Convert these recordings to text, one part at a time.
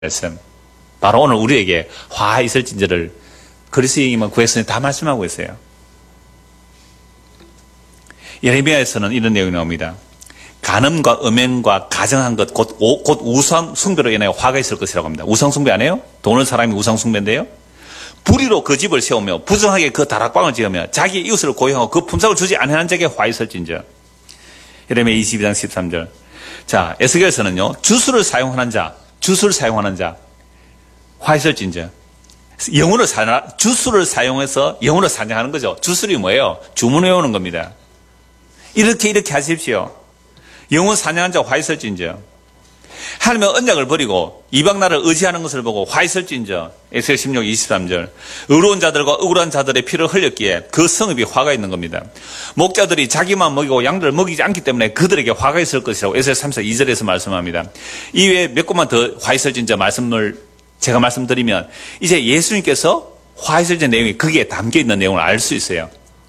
말씀. 바로 오늘 우리에게 화 있을진저를 그리스도인만 구했으니 다 말씀하고 있어요. 예레미야에서는 이런 내용이 나옵니다. 간음과 음행과 가정한 것 곧 우상 숭배로 인하여 화가 있을 것이라고 합니다. 우상 숭배 안 해요? 돈을 사람이 우상 숭배인데요. 불의로 그 집을 세우며 부정하게 그 다락방을 지으며 자기 이웃을 고용하고 그 품삯을 주지 아니하는 자에게 화 있을진저. 예레미야 22장 13절. 자, 에스겔에서는요. 주술을 사용하는 자 화 있을진저. 주술을 사용해서 영으로 사냥하는 거죠. 주술이 뭐예요? 주문해 오는 겁니다. 이렇게 하십시오. 영혼 사냥한 자 화 있을진저. 하나님의 언약을 버리고 이방 나라를 의지하는 것을 보고 화 있을진저. 에스겔 16, 23절. 의로운 자들과 억울한 자들의 피를 흘렸기에 그 성읍이 화가 있는 겁니다. 목자들이 자기만 먹이고 양들을 먹이지 않기 때문에 그들에게 화가 있을 것이라고 에스겔 3서 2절에서 말씀합니다. 이외에 몇 곳만 더 화 있을진저 말씀을 제가 말씀드리면 이제 예수님께서 화 있을진저 내용이 거기에 담겨있는 내용을 알 수 있어요.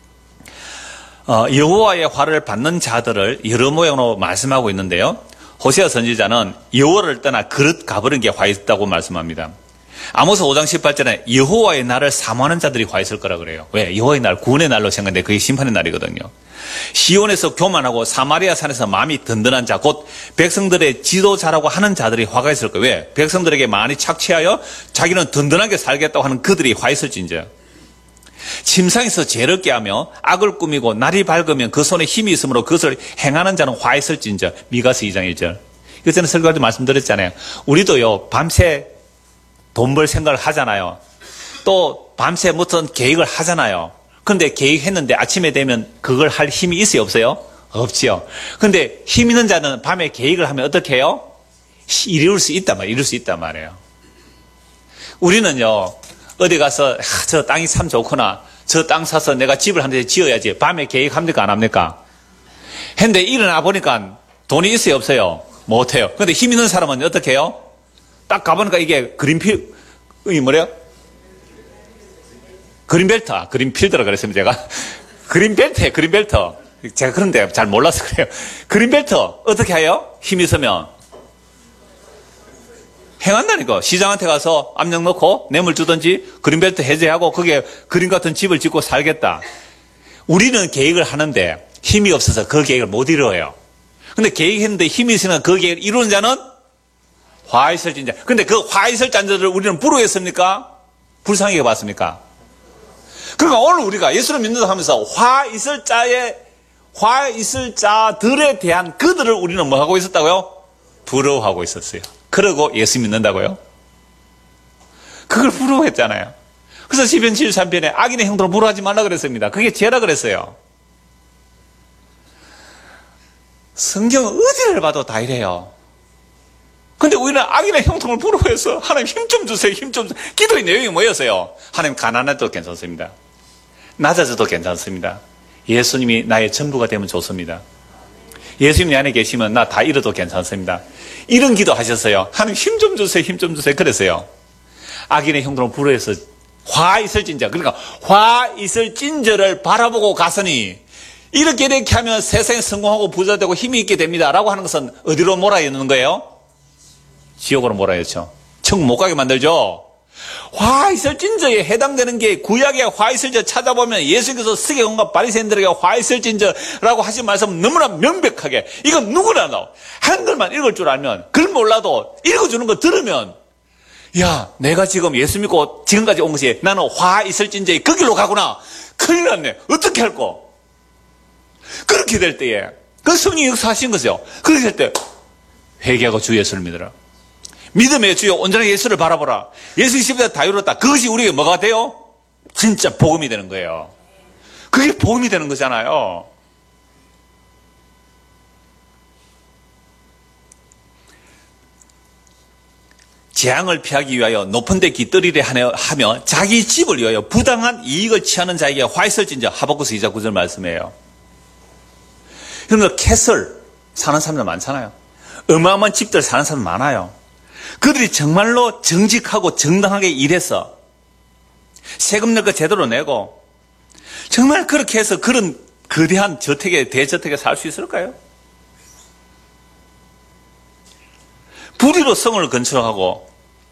여호와의 화를 받는 자들을 여러 모양으로 말씀하고 있는데요. 호세아 선지자는 여호와를 떠나 그릇 가버린 게 화 있다고 말씀합니다. 아모스 5장 18절에 여호와의 날을 사모하는 자들이 화 있을 거라 그래요. 왜? 여호와의 날, 구원의 날로 생각하는데 그게 심판의 날이거든요. 시온에서 교만하고 사마리아 산에서 마음이 든든한 자, 곧 백성들의 지도자라고 하는 자들이 화가 있을 거예요. 왜? 백성들에게 많이 착취하여 자기는 든든하게 살겠다고 하는 그들이 화 있을진저. 침상에서 죄를 깨하며 악을 꾸미고 날이 밝으면 그 손에 힘이 있으므로 그것을 행하는 자는 화 있을진저. 미가서 2장 1절. 이거 전에 설교할 때 말씀드렸잖아요. 우리도요 밤새 돈 벌 생각을 하잖아요. 또 밤새 무슨 계획을 하잖아요. 그런데 계획했는데 아침에 되면 그걸 할 힘이 있어요 없어요? 없지요. 그런데 힘 있는 자는 밤에 계획을 하면 어떻게 해요? 이룰 수 있단 말이에요. 우리는요 어디 가서 저 땅이 참 좋구나. 저 땅 사서 내가 집을 한 대 지어야지. 밤에 계획합니까 안 합니까? 했는데 일어나 보니까 돈이 있어요 없어요? 못해요. 그런데 힘 있는 사람은 어떻게 해요? 딱 가보니까 이게 그린필드라 그랬습니다 제가. 그린벨트예요. 그린벨트. 제가 그런데 잘 몰라서 그래요. 그린벨트 어떻게 해요? 힘이 있으면 행한다니까. 시장한테 가서 압력 넣고 뇌물 주든지 그린벨트 해제하고 거기에 그림 같은 집을 짓고 살겠다. 우리는 계획을 하는데 힘이 없어서 그 계획을 못 이루어요. 근데 계획했는데 힘이 있으면 그 계획을 이루는 자는 화 있을진자. 근데 그 화 있을 자들을 우리는 부러워했습니까? 불쌍하게 봤습니까? 그러니까 오늘 우리가 예수를 믿는다 하면서 화 있을 자들에 대한 그들을 우리는 뭐 하고 있었다고요? 부러워하고 있었어요. 그러고 예수 믿는다고요? 그걸 부러워했잖아요. 그래서 시편 73편에 악인의 형통을 부러워하지 말라 그랬습니다. 그게 죄라 그랬어요. 성경 어디를 봐도 다 이래요. 근데 우리는 악인의 형통을 부러워해서 하나님 힘 좀 주세요. 기도의 내용이 뭐였어요? 하나님 가난해도 괜찮습니다. 낮아져도 괜찮습니다. 예수님이 나의 전부가 되면 좋습니다. 예수님 내 안에 계시면 나 다 잃어도 괜찮습니다. 이런 기도 하셨어요. 하나님 힘 좀 주세요. 그랬어요. 악인의 형통을 부러워해서 화 있을진저. 그러니까 화 있을진저를 바라보고 갔으니 이렇게 하면 세상에 성공하고 부자되고 힘이 있게 됩니다. 라고 하는 것은 어디로 몰아넣는 거예요? 지옥으로 몰아넣죠. 천국 못 가게 만들죠. 화 있을진저에 해당되는 게 구약의 화 있을진저 찾아보면 예수께서 스게온과 바리새인들에게 화 있을진저라고 하신 말씀은 너무나 명백하게 이건 누구라도 한글만 읽을 줄 알면 글 몰라도 읽어주는 거 들으면 야 내가 지금 예수 믿고 지금까지 온 것이 나는 화 있을진저에 그 길로 가구나. 큰일 났네. 어떻게 할꼬? 그렇게 될 때에 그 성령이 역사하신 거죠. 그렇게 될 때 회개하고 주 예수를 믿어라. 믿음의 주여 온전하게 예수를 바라보라. 예수 십자가 다 이뤘다. 그것이 우리에게 뭐가 돼요? 진짜 복음이 되는 거예요. 그게 복음이 되는 거잖아요. 재앙을 피하기 위하여 높은 데 깃들이려 하며 자기 집을 위하여 부당한 이익을 취하는 자에게 화 있을진저. 하박국서 2장 9절 말씀이에요. 그러니까 캐슬 사는 사람들 많잖아요. 어마어마한 집들 사는 사람 많아요. 그들이 정말로 정직하고 정당하게 일해서 세금 낼 거 제대로 내고 정말 그렇게 해서 그런 거대한 대저택에 살 수 있을까요? 불의로 성을 건축하고